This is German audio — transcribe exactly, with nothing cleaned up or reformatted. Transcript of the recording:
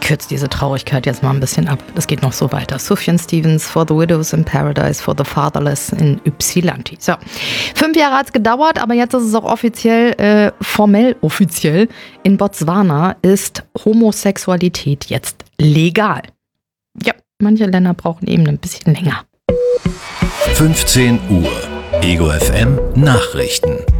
kürze diese Traurigkeit jetzt mal ein bisschen ab. Das geht noch so weiter. Sufjan Stevens, For the Widows in Paradise, For the Fatherless in Ypsilanti. So, fünf Jahre hat es gedauert, aber jetzt ist es auch offiziell, äh, formell offiziell. In Botswana ist Homosexualität jetzt legal. Ja, manche Länder brauchen eben ein bisschen länger. fünfzehn Uhr. Ego F M Nachrichten.